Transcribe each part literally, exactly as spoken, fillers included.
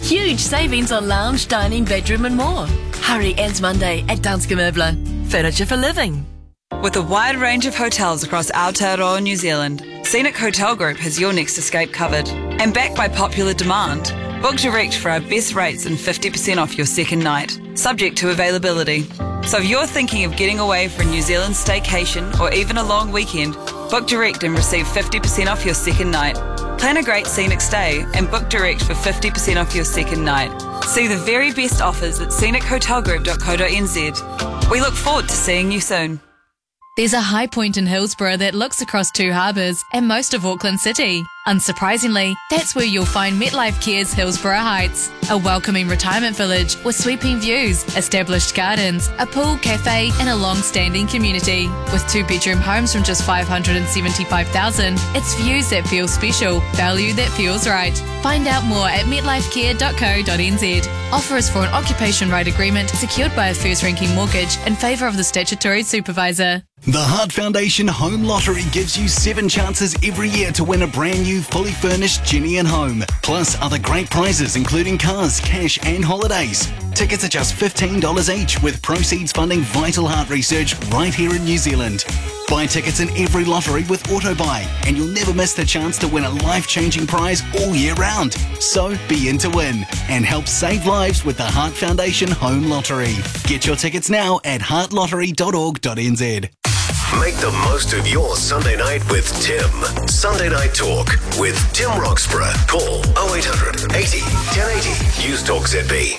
Huge savings on lounge, dining, bedroom and more. Hurry ends Monday at Danske Möbler. Furniture for living. With a wide range of hotels across Aotearoa, New Zealand, Scenic Hotel Group has your next escape covered. And backed by popular demand, book direct for our best rates and fifty percent off your second night, subject to availability. So if you're thinking of getting away for a New Zealand staycation or even a long weekend, book direct and receive fifty percent off your second night. Plan a great scenic stay and book direct for fifty percent off your second night. See the very best offers at scenic hotel group dot co dot n z. We look forward to seeing you soon. There's a high point in Hillsborough that looks across two harbours and most of Auckland City. Unsurprisingly, that's where you'll find MetLife Care's Hillsborough Heights, a welcoming retirement village with sweeping views, established gardens, a pool, cafe and a long-standing community. With two-bedroom homes from just five hundred seventy-five thousand dollars, it's views that feel special, value that feels right. Find out more at met life care dot co dot n z. Offer is for an occupation right agreement secured by a first-ranking mortgage in favour of the statutory supervisor. The Heart Foundation Home Lottery gives you seven chances every year to win a brand new fully furnished Ginny and Home, plus other great prizes including cars, cash and holidays. Tickets are just fifteen dollars each, with proceeds funding vital heart research right here in New Zealand. Buy tickets in every lottery with AutoBuy and you'll never miss the chance to win a life-changing prize all year round. So be in to win and help save lives with the Heart Foundation Home Lottery. Get your tickets now at heart lottery dot org dot n z. Make the most of your Sunday night with Tim. Sunday Night Talk with Tim Roxburgh. Call oh eight hundred eighty ten eighty. News Talk Z B.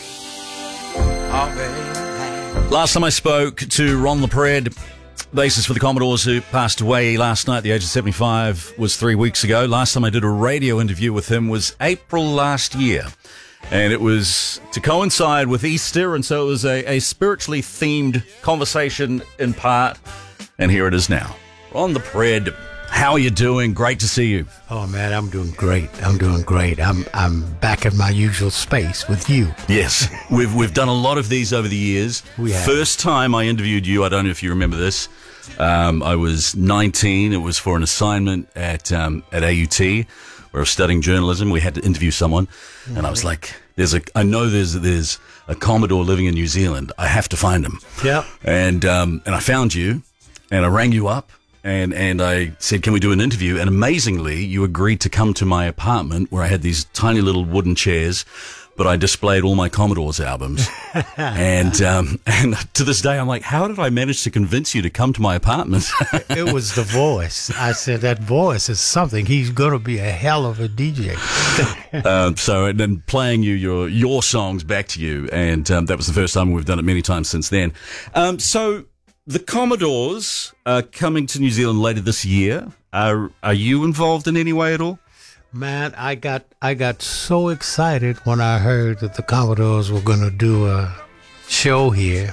Last time I spoke to Ron LaPred, bassist for the Commodores, who passed away last night at the age of seventy-five, was three weeks ago. Last time I did a radio interview with him was April last year. And it was to coincide with Easter, and so it was a, a spiritually themed conversation in part. And here it is now. Ron LaPred, how are you doing? Great to see you. Oh man, I'm doing great. I'm doing great. I'm I'm back in my usual space with you. Yes, we've we've done a lot of these over the years. We have. First time I interviewed you, I don't know if you remember this. Um, I was nineteen. It was for an assignment at um, at A U T, where I was studying journalism. We had to interview someone, mm-hmm. and I was like, "There's a I know there's there's a Commodore living in New Zealand. I have to find him." Yeah. And um, and I found you. And I rang you up and, and I said, can we do an interview? And amazingly, you agreed to come to my apartment where I had these tiny little wooden chairs, but I displayed all my Commodores albums. and um, and to this day, I'm like, how did I manage to convince you to come to my apartment? It was the voice. I said, that voice is something. He's going to be a hell of a D J. um, so, and then playing you your, your songs back to you. And um, that was the first time. We've done it many times since then. Um, so... The Commodores are coming to New Zealand later this year. Are are you involved in any way at all? Man, I got I got so excited when I heard that the Commodores were going to do a show here.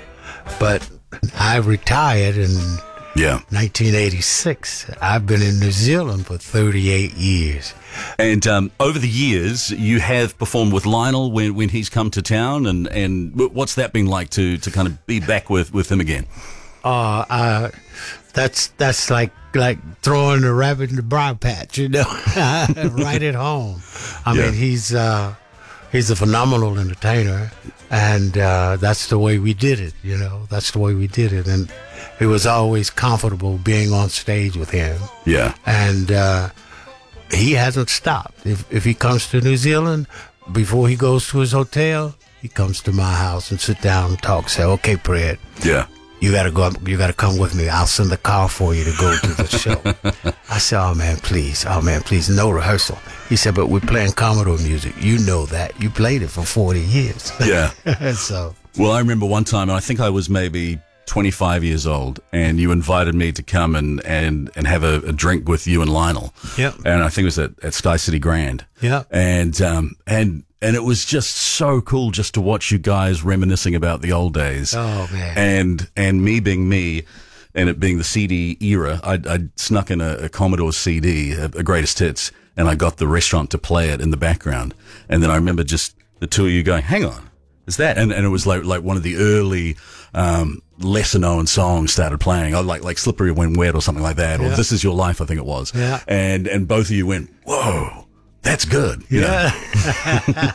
But I retired in yeah. nineteen eighty-six. I've been in New Zealand for thirty-eight years. And um, over the years, you have performed with Lionel when, when he's come to town, and, and what's that been like to, to kind of be back with, with him again? Uh, uh, that's that's like like throwing the rabbit in the briar patch, you know, right at home. I yeah. mean, he's uh, he's a phenomenal entertainer, and uh, that's the way we did it, you know. That's the way we did it, and it was always comfortable being on stage with him. Yeah, and. Uh, He hasn't stopped. If if he comes to New Zealand, before he goes to his hotel, he comes to my house and sit down and talk. Say, okay, Pred. Yeah. You gotta go. You gotta come with me. I'll send a car for you to go to the show. I said, oh man, please, oh man, please, no rehearsal. He said, but we're playing Commodore music. You know that. You played it for forty years. Yeah. So. Well, I remember one time, and I think I was maybe twenty-five years old, and you invited me to come and, and, and have a, a drink with you and Lionel. Yeah. And I think it was at, at Sky City Grand. Yeah. And, um, and, and it was just so cool just to watch you guys reminiscing about the old days. Oh, man. And, and me being me, and it being the C D era, I I snuck in a, a Commodore C D, a, a greatest hits, and I got the restaurant to play it in the background. And then I remember just the two of you going, hang on, is that? And, and it was like, like one of the early, um, lesser known songs started playing. I like, like Slippery When Wet or something like that, or yeah. This Is Your Life, I think it was. Yeah. And, and both of you went, whoa, that's good. You yeah.